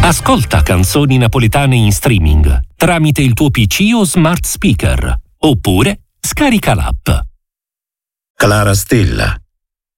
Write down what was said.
Ascolta canzoni napoletane in streaming tramite il tuo PC o smart speaker, oppure scarica l'app. Clara Stella,